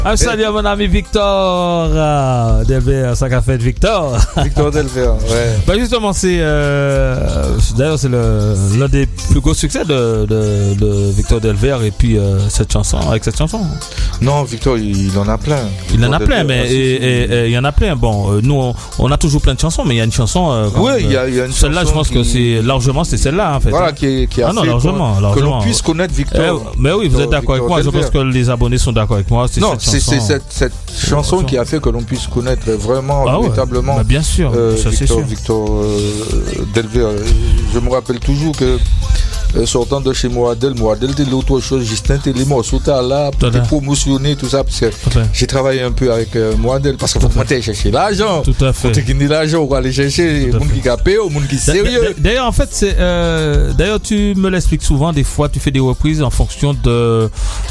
Un salut à mon ami Victor Delver, ça qu'a fait Victor. Victor Delver, ouais. Bah justement, d'ailleurs c'est l'un des plus gros succès de Victor Delver et puis cette chanson. Non, Victor, il en a plein. Il en a plein, mais il y en a plein. Bon, nous on a toujours plein de chansons, mais il y a une chanson. Oui, il y a une celle-là, je pense que c'est largement celle-là en fait. Voilà, qui a fait largement. Que l'on puisse connaître Victor. Mais oui, vous êtes d'accord avec moi. Je pense que les abonnés sont d'accord avec moi. C'est cette chanson qui a fait que l'on puisse connaître vraiment, véritablement. Ouais. Bien sûr, Victor Delver. Je me rappelle toujours que sortant de chez Moadel était l'autre chose, Justin les morceaux là pour promotionner tout ça parce que j'ai travaillé un peu avec Moadel parce qu'il faut monter chercher l'argent. Tout à fait. Faut gagner l'argent pour aller chercher le monde qui capé, le monde qui sérieux. D'ailleurs en fait d'ailleurs tu me l'expliques souvent, des fois tu fais des reprises en fonction de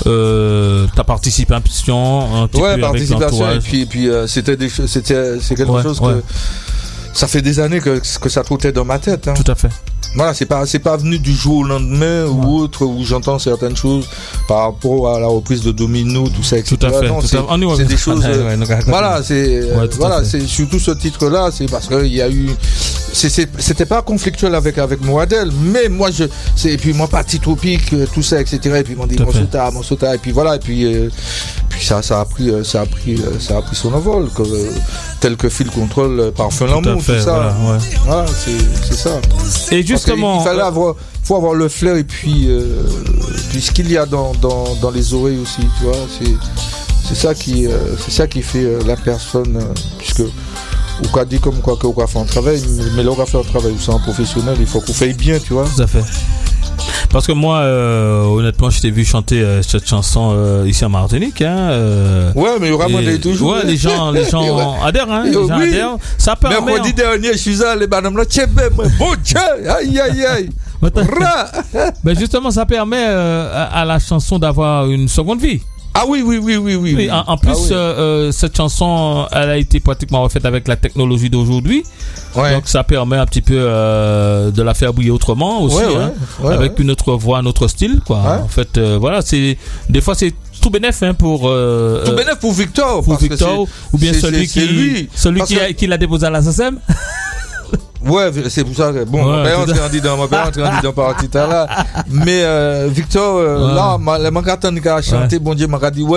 ta participation. Participation et puis c'est quelque chose que ça fait des années que ça trottait dans ma tête. Hein. Tout à fait. Voilà, c'est pas venu du jour au lendemain ou autre où j'entends certaines choses par rapport à la reprise de Domino, tout ça, etc. Tout à fait. Non, c'est des choses. C'est surtout ce titre-là, c'est parce qu'il y a eu. C'était pas conflictuel avec Moadel, mais moi et puis moi parti tropique, tout ça, etc. Et puis ils m'ont dit mon sota, et puis voilà, et puis ça a pris son envol, tel que Fil Contrôle, Parfum L'amour, tout ça. Voilà, c'est ça. Et justement, il faut avoir le flair et puis ce qu'il y a dans les oreilles aussi, tu vois. C'est ça qui fait la personne, puisque ou qu'a dit comme quoi qu'on va faire un travail, mais là on va faire un travail où c'est un professionnel, il faut qu'on fasse bien, tu vois. Tout à fait. Parce que moi, honnêtement, je t'ai vu chanter cette chanson ici en Martinique. Ouais, mais vraiment, toujours. Ouais, les gens adhèrent. Hein, les gens adhèrent. Ça permet. Mercredi dernier, je suis allé, madame, là, bon Dieu, aïe. Mais justement, ça permet à la chanson d'avoir une seconde vie. Ah oui. En plus, cette chanson, elle a été pratiquement refaite avec la technologie d'aujourd'hui. Ouais. Donc ça permet un petit peu de la faire briller autrement aussi, avec une autre voix, un autre style, quoi. Ouais. En fait, voilà, des fois c'est tout bénef pour tout bénef pour Victor, ou bien celui qui l'a déposé à la SACEM. Ouais, c'est pour ça que mon père est rendu dans partie là. Mais Victor là, m'a attendu qu'à chanter, bon Dieu m'a dit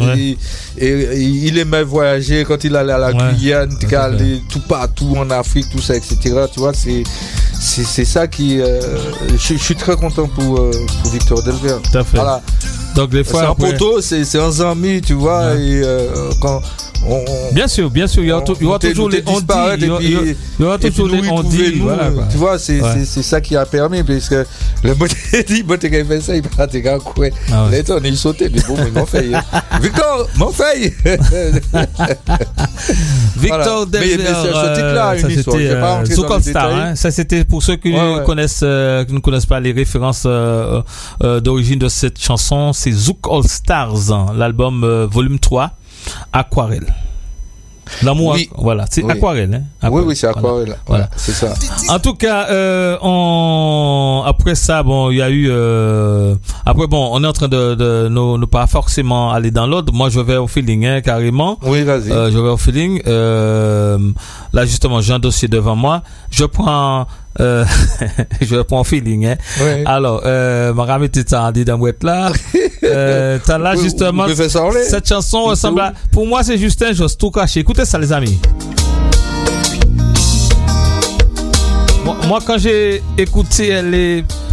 et il aimait voyager quand il allait à la Guyane, il allait tout partout en Afrique, tout ça, etc. Tu vois, c'est ça qui je suis très content pour Victor Delver. Tout à fait. Voilà. Donc des fois c'est un poteau, c'est un ami, tu vois, et quand bien sûr, il y aura toujours les on dit, il y aura toujours les on dit, voilà, tu vois, c'est ça qui a permis, parce que le mot dit, quand il fait ça, il prend des gars, quoi. Là, on est sauté, mais bon, mais m'en fait. Victor, m'en fait. Victor Delver, ce titre-là, une histoire. Zouk All Stars, ça c'était pour ceux qui ne connaissent pas les références d'origine de cette chanson, c'est Zouk All Stars, l'album volume 3. Aquarelle. L'amour, voilà, c'est Aquarelle. Hein? Oui, c'est Aquarelle. Voilà, c'est ça. En tout cas, après ça, bon, il y a eu. Après, bon, on est en train de ne pas forcément aller dans l'ordre. Moi, je vais au feeling, carrément. Oui, vas-y. Je vais au feeling. Là, justement, j'ai un dossier devant moi. Je prends feeling, hein. Oui. Alors, ma ramée t'es en dit dans là. T'as là, justement, cette chanson ressemble à, pour moi, c'est Justin Josse, tout caché. Écoutez ça, les amis. Moi, quand j'ai écouté